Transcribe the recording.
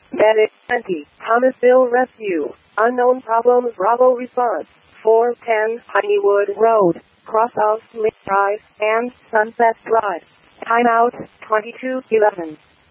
Medic 20, Thomasville Rescue. Unknown problems, Bravo response. 410 Honeywood Road, Crosshouse Lake Drive, and Sunset Drive. Timeout 2211.